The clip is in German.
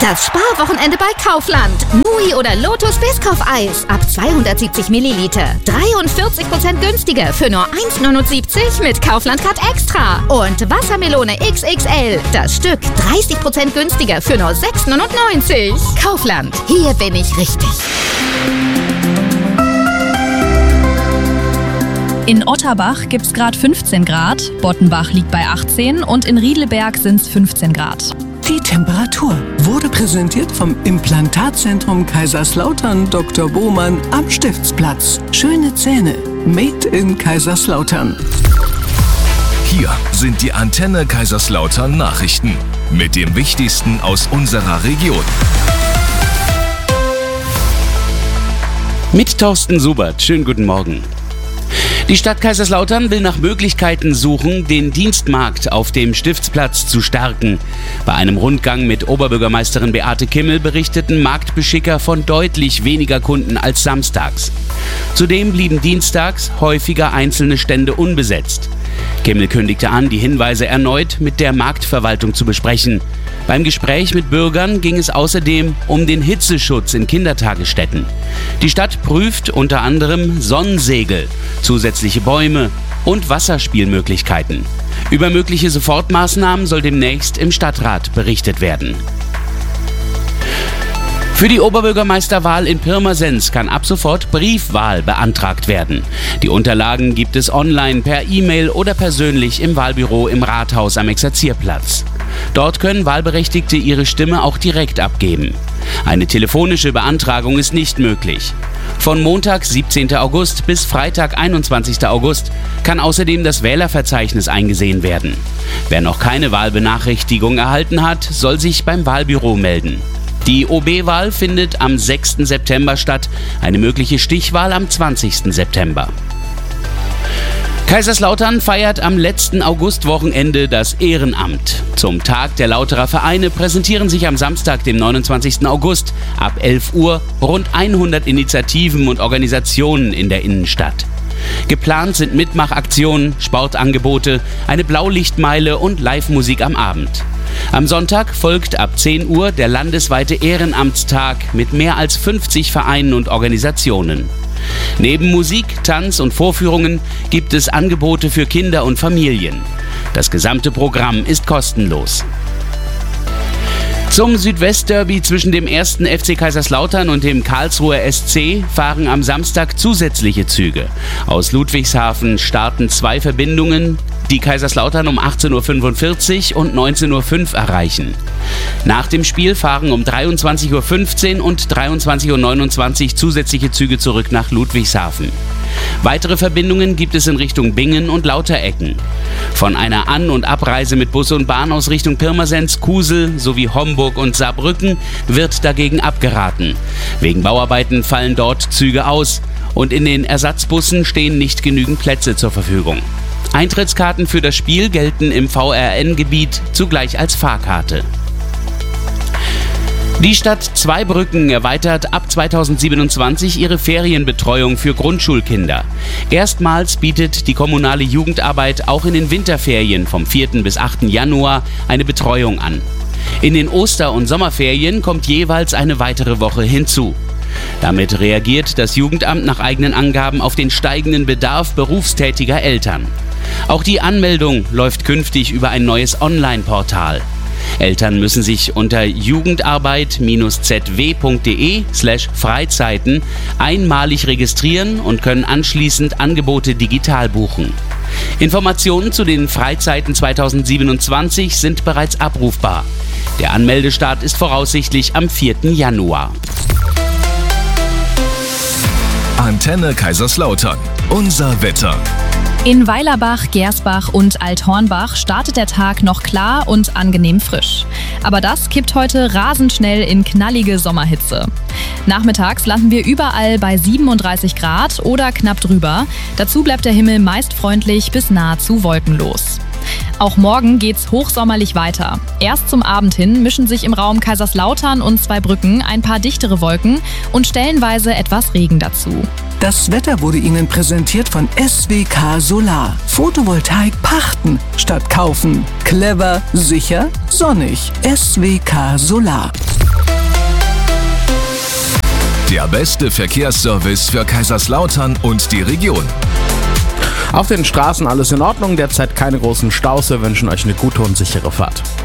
Das Sparwochenende bei Kaufland. Nui oder Lotus Biscoff-Eis ab 270 Milliliter. 43% günstiger für nur 1,79 mit Kaufland-Card Extra. Und Wassermelone XXL. Das Stück 30% günstiger für nur 6,99. Kaufland. Hier bin ich richtig. In Otterbach gibt's gerade 15 Grad, Bottenbach liegt bei 18 und in Riedleberg sind's 15 Grad. Die Temperatur wurde präsentiert vom Implantatzentrum Kaiserslautern Dr. Bohmann am Stiftsplatz. Schöne Zähne, made in Kaiserslautern. Hier sind die Antenne Kaiserslautern Nachrichten mit dem Wichtigsten aus unserer Region. Mit Thorsten Subert, schönen guten Morgen. Die Stadt Kaiserslautern will nach Möglichkeiten suchen, den Dienstmarkt auf dem Stiftsplatz zu stärken. Bei einem Rundgang mit Oberbürgermeisterin Beate Kimmel berichteten Marktbeschicker von deutlich weniger Kunden als samstags. Zudem blieben dienstags häufiger einzelne Stände unbesetzt. Kimmel kündigte an, die Hinweise erneut mit der Marktverwaltung zu besprechen. Beim Gespräch mit Bürgern ging es außerdem um den Hitzeschutz in Kindertagesstätten. Die Stadt prüft unter anderem Sonnensegel, zusätzliche Bäume und Wasserspielmöglichkeiten. Über mögliche Sofortmaßnahmen soll demnächst im Stadtrat berichtet werden. Für die Oberbürgermeisterwahl in Pirmasens kann ab sofort Briefwahl beantragt werden. Die Unterlagen gibt es online per E-Mail oder persönlich im Wahlbüro im Rathaus am Exerzierplatz. Dort können Wahlberechtigte ihre Stimme auch direkt abgeben. Eine telefonische Beantragung ist nicht möglich. Von Montag, 17. August bis Freitag, 21. August kann außerdem das Wählerverzeichnis eingesehen werden. Wer noch keine Wahlbenachrichtigung erhalten hat, soll sich beim Wahlbüro melden. Die OB-Wahl findet am 6. September statt, eine mögliche Stichwahl am 20. September. Kaiserslautern feiert am letzten Augustwochenende das Ehrenamt. Zum Tag der Lauterer Vereine präsentieren sich am Samstag, dem 29. August, ab 11 Uhr rund 100 Initiativen und Organisationen in der Innenstadt. Geplant sind Mitmachaktionen, Sportangebote, eine Blaulichtmeile und Live-Musik am Abend. Am Sonntag folgt ab 10 Uhr der landesweite Ehrenamtstag mit mehr als 50 Vereinen und Organisationen. Neben Musik, Tanz und Vorführungen gibt es Angebote für Kinder und Familien. Das gesamte Programm ist kostenlos. Zum Südwestderby zwischen dem 1. FC Kaiserslautern und dem Karlsruher SC fahren am Samstag zusätzliche Züge. Aus Ludwigshafen starten 2 Verbindungen, die Kaiserslautern um 18.45 Uhr und 19.05 Uhr erreichen. Nach dem Spiel fahren um 23.15 Uhr und 23.29 Uhr zusätzliche Züge zurück nach Ludwigshafen. Weitere Verbindungen gibt es in Richtung Bingen und Lauterecken. Von einer An- und Abreise mit Bus und Bahn aus Richtung Pirmasens, Kusel sowie Homburg und Saarbrücken wird dagegen abgeraten. Wegen Bauarbeiten fallen dort Züge aus und in den Ersatzbussen stehen nicht genügend Plätze zur Verfügung. Eintrittskarten für das Spiel gelten im VRN-Gebiet zugleich als Fahrkarte. Die Stadt Zweibrücken erweitert ab 2027 ihre Ferienbetreuung für Grundschulkinder. Erstmals bietet die kommunale Jugendarbeit auch in den Winterferien vom 4. bis 8. Januar eine Betreuung an. In den Oster- und Sommerferien kommt jeweils eine weitere Woche hinzu. Damit reagiert das Jugendamt nach eigenen Angaben auf den steigenden Bedarf berufstätiger Eltern. Auch die Anmeldung läuft künftig über ein neues Online-Portal. Eltern müssen sich unter jugendarbeit-zw.de/Freizeiten einmalig registrieren und können anschließend Angebote digital buchen. Informationen zu den Freizeiten 2027 sind bereits abrufbar. Der Anmeldestart ist voraussichtlich am 4. Januar. Antenne Kaiserslautern. Unser Wetter. In Weilerbach, Gersbach und Althornbach startet der Tag noch klar und angenehm frisch. Aber das kippt heute rasend schnell in knallige Sommerhitze. Nachmittags landen wir überall bei 37 Grad oder knapp drüber. Dazu bleibt der Himmel meist freundlich bis nahezu wolkenlos. Auch morgen geht's hochsommerlich weiter. Erst zum Abend hin mischen sich im Raum Kaiserslautern und Zweibrücken ein paar dichtere Wolken und stellenweise etwas Regen dazu. Das Wetter wurde Ihnen präsentiert von SWK Solar. Photovoltaik pachten statt kaufen. Clever, sicher, sonnig. SWK Solar. Der beste Verkehrsservice für Kaiserslautern und die Region. Auf den Straßen alles in Ordnung, derzeit keine großen Staus. Wir wünschen euch eine gute und sichere Fahrt.